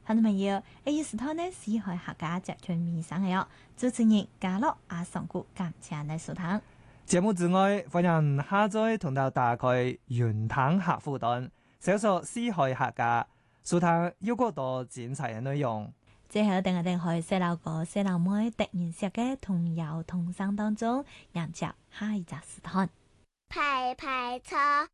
朋友們要一時討呢四海客家集團面上嘅哦，主持人嘉樂阿上古感謝你收聽。 節目之外，歡迎下載同到打開雲談客戶端，搜索四海客家，收聽有更多精彩嘅內容。 最後，等我哋去細路哥、細路妹突然寫嘅童謠童聲當中，迎接下一集時段。 排排坐。